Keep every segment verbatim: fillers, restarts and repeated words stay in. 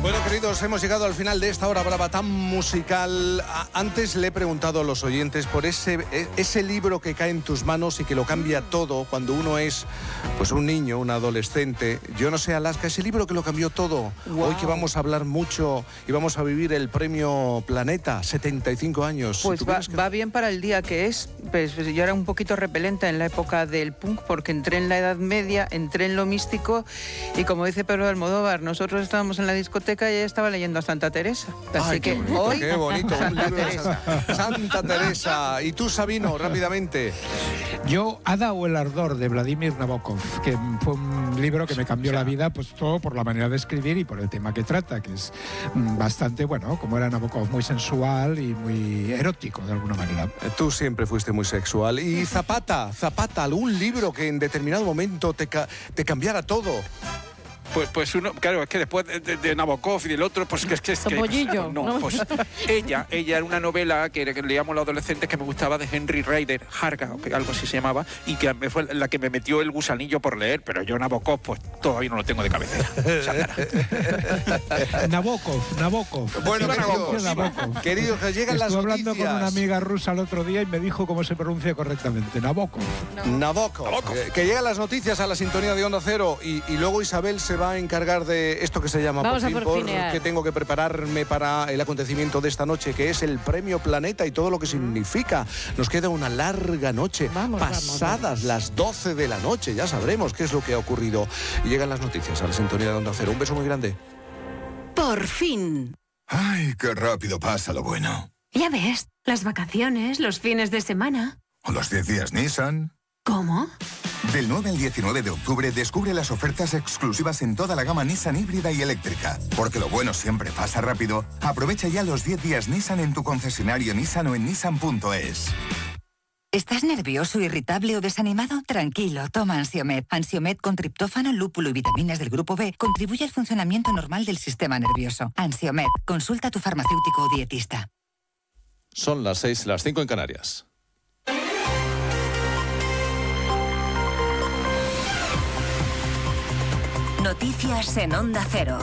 Bueno, queridos, hemos llegado al final de esta hora brava tan musical. Antes le he preguntado a los oyentes por ese, ese libro que cae en tus manos y que lo cambia todo cuando uno es pues un niño, un adolescente. Yo no sé, Alaska, ese libro que lo cambió todo. Wow. Hoy que vamos a hablar mucho y vamos a vivir el premio Planeta, setenta y cinco años. Pues va, que... va bien para el día que es. Pues yo era un poquito repelente en la época del punk porque entré en la Edad Media, entré en lo místico y como dice Pedro de Almodóvar, nosotros estábamos en la discoteca y ella estaba leyendo a Santa Teresa. Así Ay, que bonito, hoy, qué bonito, Santa Teresa. Santa Teresa. ¿Y tú, Sabino, rápidamente? Yo, Ada o el ardor, de Vladimir Nabokov, que fue un libro que me cambió la vida, pues todo por la manera de escribir y por el tema que trata, que es bastante, bueno, como era Nabokov, muy sensual y muy erótico, de alguna manera. Tú siempre fuiste muy sexual. Y Zapata, Zapata, algún libro que en determinado momento te, ca te cambiara todo. Pues, pues uno, claro, es que después de, de, de Nabokov y del otro, pues que es que es que pues, no, pues ella, ella era una novela que, que leíamos los adolescentes que me gustaba de Henry Ryder, Harga, o que algo así se llamaba, y que me fue la que me metió el gusanillo por leer, pero yo Nabokov, pues todavía no lo tengo de cabecera. Nabokov, Nabokov. Bueno, querido, Nabokov. Querido, que llegan las Estuve noticias. hablando con una amiga rusa el otro día y me dijo cómo se pronuncia correctamente. Nabokov. No. Nabokov. Nabokov. Que, que llegan las noticias a la sintonía de Onda Cero y, y luego Isabel se va a encargar de esto que se llama Vamos por fin, a porfinear. porque tengo que prepararme para el acontecimiento de esta noche, que es el Premio Planeta y todo lo que significa. Nos queda una larga noche, vamos, pasadas vamos, vamos. las doce de la noche, ya sabremos qué es lo que ha ocurrido. Y llegan las noticias a la sintonía de Onda Cero. Un beso muy grande. Por fin. Ay, qué rápido pasa lo bueno. Ya ves, las vacaciones, los fines de semana. O los diez días Nissan. ¿Cómo? Del nueve al diecinueve de octubre descubre las ofertas exclusivas en toda la gama Nissan híbrida y eléctrica. Porque lo bueno siempre pasa rápido. Aprovecha ya los diez días Nissan en tu concesionario Nissan o en nissan punto es. ¿Estás nervioso, irritable o desanimado? Tranquilo, toma Ansiomed. Ansiomed con triptófano, lúpulo y vitaminas del grupo B contribuye al funcionamiento normal del sistema nervioso. Ansiomed, consulta a tu farmacéutico o dietista. Son las seis, las cinco en Canarias. Noticias en Onda Cero.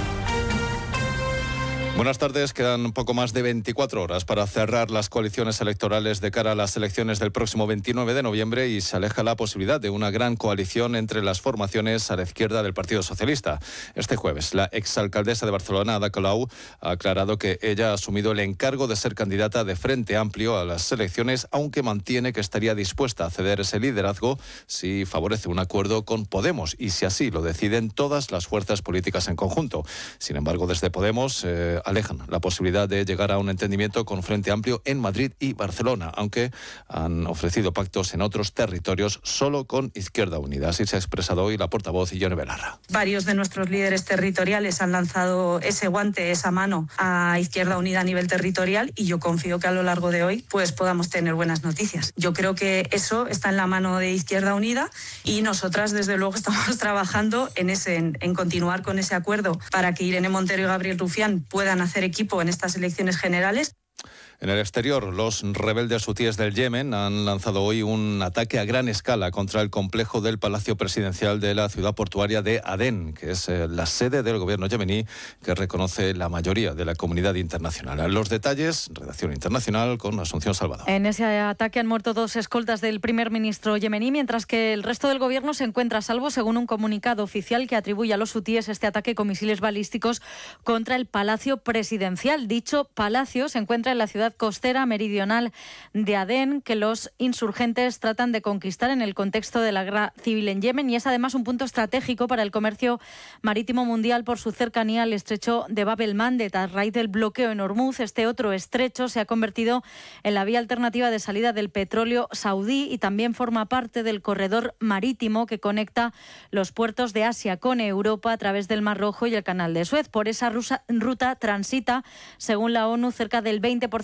Buenas tardes, quedan poco más de veinticuatro horas para cerrar las coaliciones electorales de cara a las elecciones del próximo veintinueve de noviembre y se aleja la posibilidad de una gran coalición entre las formaciones a la izquierda del Partido Socialista. Este jueves, la exalcaldesa de Barcelona, Ada Colau, ha aclarado que ella ha asumido el encargo de ser candidata de Frente Amplio a las elecciones, aunque mantiene que estaría dispuesta a ceder ese liderazgo si favorece un acuerdo con Podemos y si así lo deciden todas las fuerzas políticas en conjunto. Sin embargo, desde Podemos eh, alejan la posibilidad de llegar a un entendimiento con Frente Amplio en Madrid y Barcelona, aunque han ofrecido pactos en otros territorios solo con Izquierda Unida. Así se ha expresado hoy la portavoz Ione Belarra. Varios de nuestros líderes territoriales han lanzado ese guante, esa mano a Izquierda Unida a nivel territorial y yo confío que a lo largo de hoy pues podamos tener buenas noticias. Yo creo que eso está en la mano de Izquierda Unida y nosotras desde luego estamos trabajando en, ese, en, en continuar con ese acuerdo para que Irene Montero y Gabriel Rufián puedan hacer equipo en estas elecciones generales. En el exterior, los rebeldes hutíes del Yemen han lanzado hoy un ataque a gran escala contra el complejo del Palacio Presidencial de la ciudad portuaria de Adén, que es eh, la sede del gobierno yemení que reconoce la mayoría de la comunidad internacional. Los detalles, redacción internacional con Asunción Salvador. En ese ataque han muerto dos escoltas del primer ministro yemení, mientras que el resto del gobierno se encuentra a salvo, según un comunicado oficial que atribuye a los hutíes este ataque con misiles balísticos contra el Palacio Presidencial. Dicho palacio se encuentra en la ciudad costera meridional de Adén, que los insurgentes tratan de conquistar en el contexto de la guerra civil en Yemen, y es además un punto estratégico para el comercio marítimo mundial por su cercanía al estrecho de Bab el-Mandeb. A raíz del bloqueo en Hormuz, este otro estrecho se ha convertido en la vía alternativa de salida del petróleo saudí y también forma parte del corredor marítimo que conecta los puertos de Asia con Europa a través del Mar Rojo y el Canal de Suez. Por esa ruta transita, según la ONU, cerca del veinte por ciento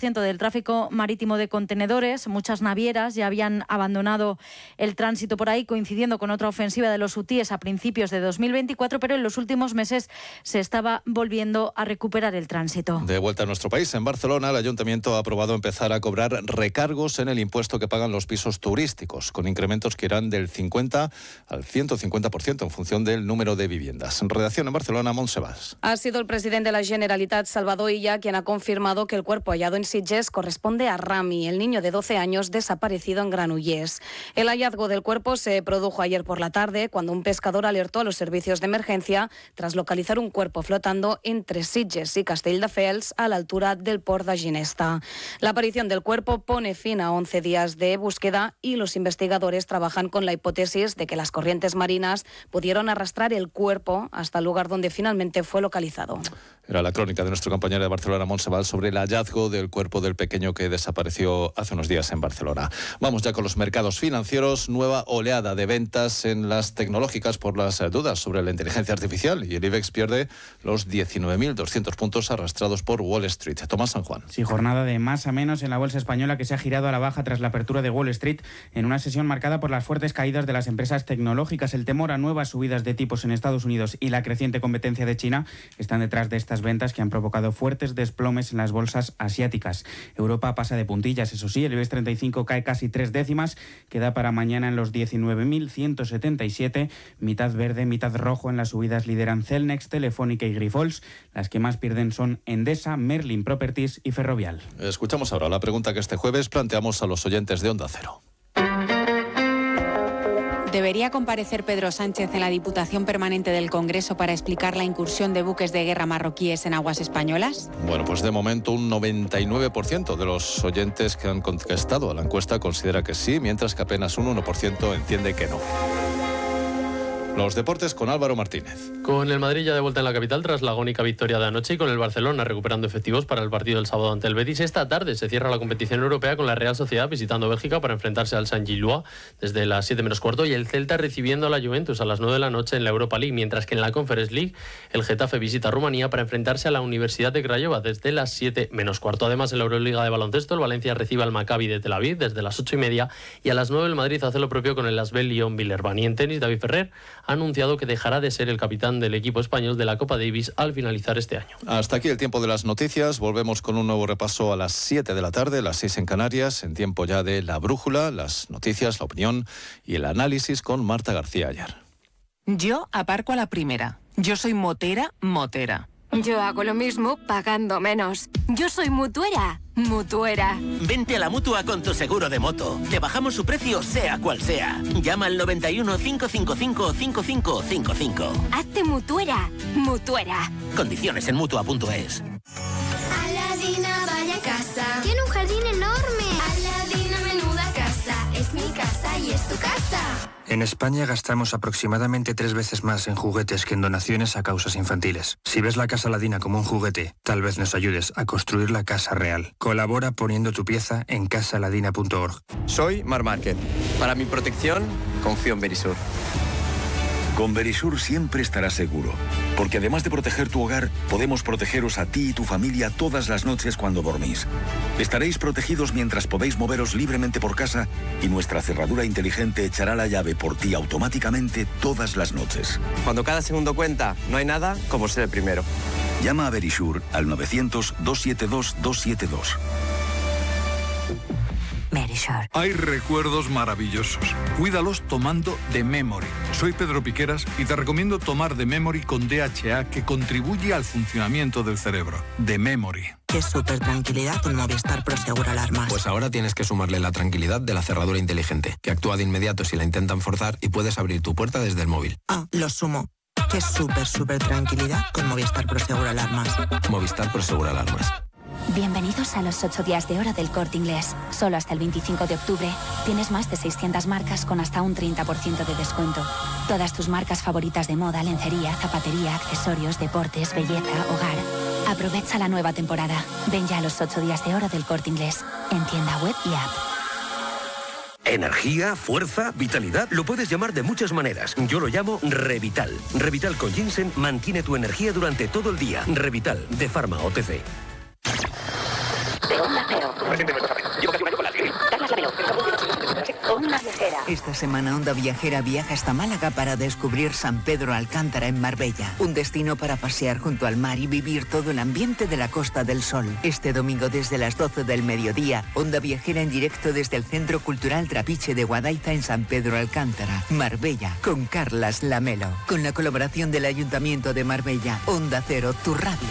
ciento del tráfico marítimo de contenedores. Muchas navieras ya habían abandonado el tránsito por ahí, coincidiendo con otra ofensiva de los hutíes a principios de dos mil veinticuatro, pero en los últimos meses se estaba volviendo a recuperar el tránsito. De vuelta a nuestro país, en Barcelona, el Ayuntamiento ha aprobado empezar a cobrar recargos en el impuesto que pagan los pisos turísticos, con incrementos que irán del cincuenta al ciento cincuenta por ciento en función del número de viviendas. En redacción en Barcelona, Montse Valls. Ha sido el presidente de la Generalitat, Salvador Illa, quien ha confirmado que el cuerpo hallado en Sitges corresponde a Rami, el niño de doce años desaparecido en Granollers. El hallazgo del cuerpo se produjo ayer por la tarde, cuando un pescador alertó a los servicios de emergencia tras localizar un cuerpo flotando entre Sitges y Castelldefels a la altura del Port de Ginesta. La aparición del cuerpo pone fin a once días de búsqueda y los investigadores trabajan con la hipótesis de que las corrientes marinas pudieron arrastrar el cuerpo hasta el lugar donde finalmente fue localizado. Era la crónica de nuestro compañero de Barcelona, Montse Valls, sobre el hallazgo del cuerpo del pequeño que desapareció hace unos días en Barcelona. Vamos ya con los mercados financieros. Nueva oleada de ventas en las tecnológicas por las dudas sobre la inteligencia artificial, y el IBEX pierde los diecinueve mil doscientos puntos arrastrados por Wall Street. Tomás San Juan. Sí, jornada de más a menos en la bolsa española, que se ha girado a la baja tras la apertura de Wall Street en una sesión marcada por las fuertes caídas de las empresas tecnológicas. El temor a nuevas subidas de tipos en Estados Unidos y la creciente competencia de China están detrás de estas ventas, que han provocado fuertes desplomes en las bolsas asiáticas. Europa pasa de puntillas, eso sí, el IBEX treinta y cinco cae casi tres décimas, queda para mañana en los diecinueve mil ciento setenta y siete, mitad verde, mitad rojo. En las subidas lideran Celnex, Telefónica y Grifols. Las que más pierden son Endesa, Merlin Properties y Ferrovial. Escuchamos ahora la pregunta que este jueves planteamos a los oyentes de Onda Cero. ¿Debería comparecer Pedro Sánchez en la Diputación Permanente del Congreso para explicar la incursión de buques de guerra marroquíes en aguas españolas? Bueno, pues de momento un noventa y nueve por ciento de los oyentes que han contestado a la encuesta considera que sí, mientras que apenas un uno por ciento entiende que no. Los deportes con Álvaro Martínez. Con el Madrid ya de vuelta en la capital tras la agónica victoria de anoche y con el Barcelona recuperando efectivos para el partido del sábado ante el Betis, esta tarde se cierra la competición europea con la Real Sociedad visitando Bélgica para enfrentarse al Saint-Gillois desde las siete menos cuarto, y el Celta recibiendo a la Juventus a las nueve de la noche en la Europa League, mientras que en la Conference League el Getafe visita Rumanía para enfrentarse a la Universidad de Craiova desde las siete menos cuarto. Además, en la Euroliga de baloncesto el Valencia recibe al Maccabi de Tel Aviv desde las ocho y media, y a las nueve el Madrid hace lo propio con el Asvel Lyon-Villerban. Y en tenis, David Ferrer ha anunciado que dejará de ser el capitán del equipo español de la Copa Davis al finalizar este año. Hasta aquí el tiempo de las noticias. Volvemos con un nuevo repaso a las siete de la tarde, las seis en Canarias, en tiempo ya de La Brújula, las noticias, la opinión y el análisis con Marta García Ayer. Yo aparco a la primera. Yo soy motera, motera. Yo hago lo mismo pagando menos. Yo soy mutuera, mutuera. Vente a la Mutua con tu seguro de moto. Te bajamos su precio sea cual sea. Llama al noventa y uno, cinco cinco cinco, cinco cinco cinco cinco. Hazte mutuera, mutuera. Condiciones en mutua punto es. Aladina, vaya casa. Tiene un jardín enorme. Aladina, menuda casa. Es mi casa y es tu casa. En España gastamos aproximadamente tres veces más en juguetes que en donaciones a causas infantiles. Si ves la Casa Aladina como un juguete, tal vez nos ayudes a construir la casa real. Colabora poniendo tu pieza en casa aladina punto org. Soy Mar Márquez. Para mi protección, confío en Verisur. Con Verisur siempre estarás seguro, porque además de proteger tu hogar, podemos protegeros a ti y tu familia todas las noches cuando dormís. Estaréis protegidos mientras podéis moveros libremente por casa y nuestra cerradura inteligente echará la llave por ti automáticamente todas las noches. Cuando cada segundo cuenta, no hay nada como ser el primero. Llama a Verisur al novecientos, doscientos setenta y dos, doscientos setenta y dos. Verisur. Hay recuerdos maravillosos. Cuídalos tomando The Memory. Soy Pedro Piqueras y te recomiendo tomar The Memory con D H A, que contribuye al funcionamiento del cerebro. The Memory. Qué súper tranquilidad con Movistar Prosegur Alarmas. Pues ahora tienes que sumarle la tranquilidad de la cerradura inteligente, que actúa de inmediato si la intentan forzar y puedes abrir tu puerta desde el móvil. Ah, lo sumo. Qué súper, súper tranquilidad con Movistar Prosegur Alarmas. Movistar Prosegur Alarmas. Bienvenidos a los ocho días de oro del Corte Inglés. Solo hasta el veinticinco de octubre tienes más de seiscientas marcas con hasta un treinta por ciento de descuento. Todas tus marcas favoritas de moda, lencería, zapatería, accesorios, deportes, belleza, hogar. Aprovecha la nueva temporada. Ven ya a los ocho días de oro del Corte Inglés, en tienda web y app. Energía, fuerza, vitalidad, lo puedes llamar de muchas maneras. Yo lo llamo Revital. Revital con ginseng mantiene tu energía durante todo el día. Revital, de Pharma O T C. De Onda Cero. Llevo casi un año con la Siri. Carlas Lamelo. Onda Viajera. Esta semana Onda Viajera viaja hasta Málaga para descubrir San Pedro Alcántara en Marbella. Un destino para pasear junto al mar y vivir todo el ambiente de la Costa del Sol. Este domingo desde las doce del mediodía, Onda Viajera en directo desde el Centro Cultural Trapiche de Guadaiza en San Pedro Alcántara, Marbella, con Carlas Lamelo. Con la colaboración del Ayuntamiento de Marbella. Onda Cero, tu radio.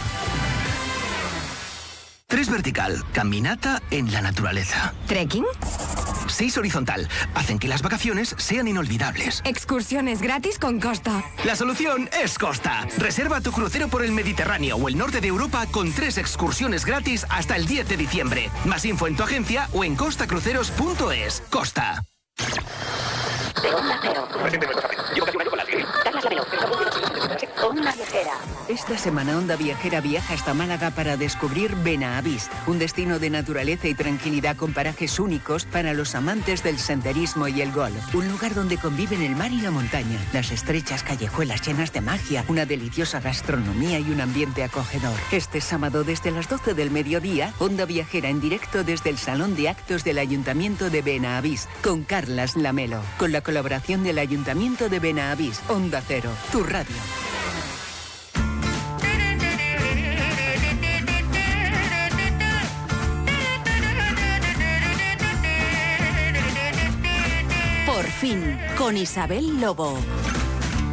Tres vertical, caminata en la naturaleza. ¿Trekking? Seis horizontal, hacen que las vacaciones sean inolvidables. Excursiones gratis con Costa. La solución es Costa. Reserva tu crucero por el Mediterráneo o el norte de Europa con tres excursiones gratis hasta el diez de diciembre. Más info en tu agencia o en costa cruceros punto es. Costa. De Onda Cero. Llevo casi un año con la Siri. Carlas Lamelo. Onda Viajera. Esta semana Onda Viajera viaja hasta Málaga para descubrir Benavís, un destino de naturaleza y tranquilidad con parajes únicos para los amantes del senderismo y el golf. Un lugar donde conviven el mar y la montaña, las estrechas callejuelas llenas de magia, una deliciosa gastronomía y un ambiente acogedor. Este sábado desde las doce del mediodía, Onda Viajera en directo desde el Salón de Actos del Ayuntamiento de Benavís, con Carlas Lamelo, con la colaboración del Ayuntamiento de Benavís. Onda Cero, tu radio. Por fin, con Isabel Lobo.